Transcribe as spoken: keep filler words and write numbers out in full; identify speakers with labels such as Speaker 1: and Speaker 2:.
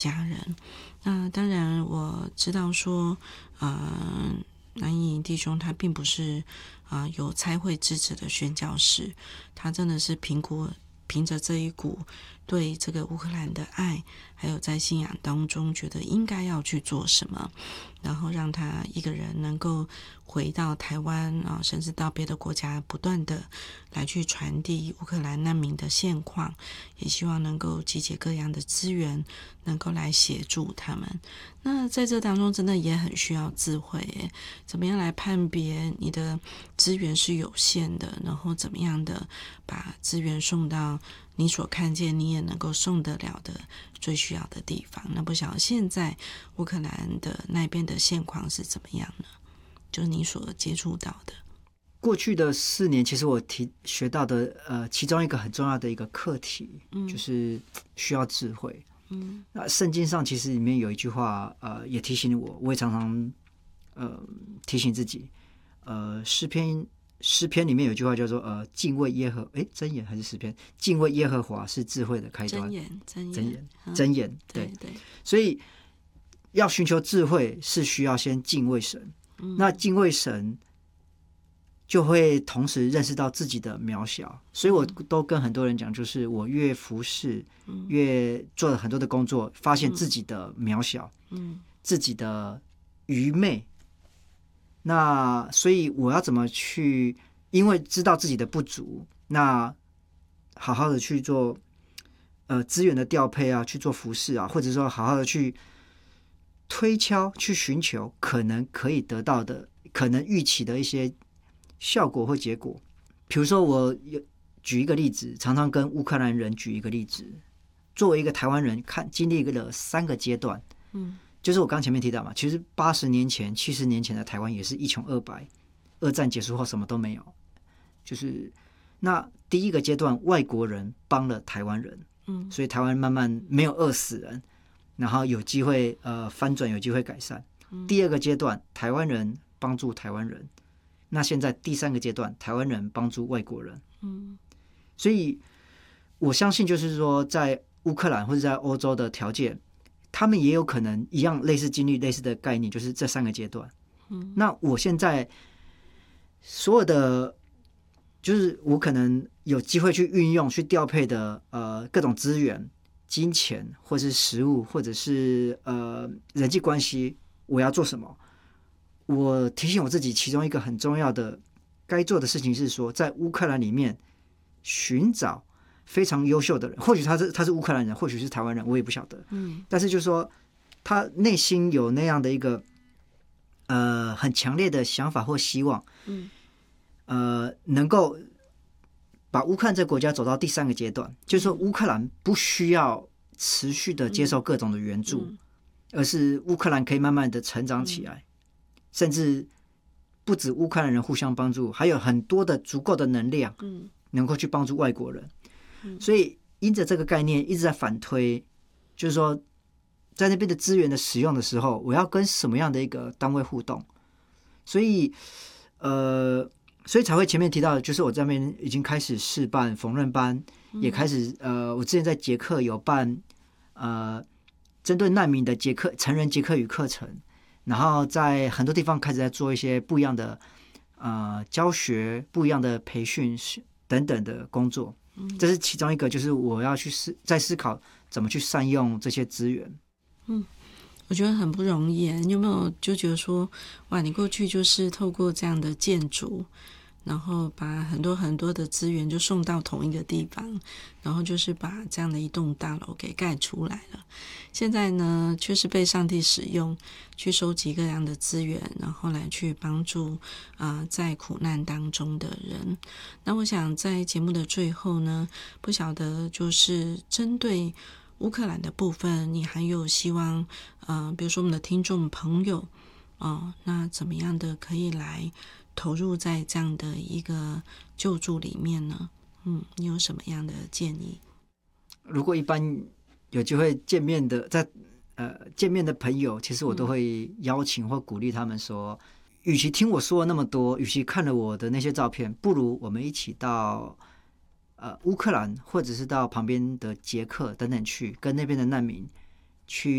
Speaker 1: 家人。那当然我知道说呃南营弟兄他并不是啊、呃、有差会支持的宣教士，他真的是评估凭着这一股对这个乌克兰的爱，还有在信仰当中觉得应该要去做什么，然后让他一个人能够回到台湾啊，甚至到别的国家，不断的来去传递乌克兰难民的现况，也希望能够集结各样的资源，能够来协助他们。那在这当中真的也很需要智慧耶，怎么样来判别你的资源是有限的，然后怎么样的把资源送到你所看见你也能够送得了的最需要的地方。那不晓得现在乌克兰的那边的现况是怎么样呢？就是你所接触到的。
Speaker 2: 过去的四年，其实我提学到的呃，其中一个很重要的一个课题，嗯、就是需要智慧。嗯，那圣经上其实里面有一句话，呃，也提醒我，我也常常呃提醒自己，呃，诗篇诗篇里面有一句话叫做呃，敬畏耶和，哎，箴言还是诗篇？敬畏耶和华是智慧的开端。
Speaker 1: 箴言，箴言，
Speaker 2: 箴言，箴言，对
Speaker 1: 对对。
Speaker 2: 所以要寻求智慧，是需要先敬畏神。嗯、那敬畏神，就会同时认识到自己的渺小。所以我都跟很多人讲，就是我越服侍，嗯、越做了很多的工作，发现自己的渺小，嗯、自己的愚昧。那所以我要怎么去？因为知道自己的不足，那好好的去做呃资源的调配啊，去做服侍啊，或者说好好的去推敲、去寻求可能可以得到的、可能预期的一些效果或结果。比如说，我举一个例子，常常跟乌克兰人举一个例子。作为一个台湾人，看经历了三个阶段，嗯，就是我刚前面提到嘛，其实八十年前、七十年前的台湾也是一穷二白，二战结束后什么都没有。就是那第一个阶段，外国人帮了台湾人，嗯，所以台湾慢慢没有饿死人，然后有机会呃翻转，有机会改善。嗯、第二个阶段，台湾人帮助台湾人，那现在第三个阶段，台湾人帮助外国人。嗯，所以我相信，就是说，在乌克兰或者在欧洲的条件，他们也有可能一样类似经历类似的概念，就是这三个阶段。嗯，那我现在所有的，就是我可能有机会去运用、去调配的呃各种资源、金钱，或是食物，或者是呃人际关系，我要做什么？我提醒我自己，其中一个很重要的该做的事情是说，在乌克兰里面寻找非常优秀的人，或许他是他是乌克兰人，或许是台湾人，我也不晓得。嗯，但是就是说，他内心有那样的一个呃很强烈的想法或希望，嗯，呃，能够把乌克兰这个国家走到第三个阶段，就是说乌克兰不需要持续的接受各种的援助，嗯、而是乌克兰可以慢慢的成长起来，嗯、甚至不止乌克兰人互相帮助，还有很多的足够的能量，嗯、能够去帮助外国人。嗯、所以因着这个概念一直在反推，就是说在那边的资源的使用的时候，我要跟什么样的一个单位互动？所以呃。所以才会前面提到的，就是我这边已经开始试办缝纫班，嗯、也开始呃，我之前在捷克有办呃针对难民的捷克成人捷克语课程，然后在很多地方开始在做一些不一样的呃教学、不一样的培训等等的工作。嗯、这是其中一个，就是我要去思在思考怎么去善用这些资源。
Speaker 1: 嗯。我觉得很不容易，你有没有就觉得说，哇，你过去就是透过这样的建筑，然后把很多很多的资源就送到同一个地方，然后就是把这样的一栋大楼给盖出来了。现在呢，却是被上帝使用，去收集各样的资源，然后来去帮助啊、呃、在苦难当中的人。那我想在节目的最后呢，不晓得就是针对乌克兰的部分，你还有希望呃，比如说我们的听众朋友哦，那怎么样的可以来投入在这样的一个救助里面呢？嗯，你有什么样的建议？
Speaker 2: 如果一般有机会见面的，在呃见面的朋友，其实我都会邀请或鼓励他们说，与其听我说了那么多，与其看了我的那些照片，不如我们一起到呃乌克兰，或者是到旁边的捷克等等去，跟那边的难民去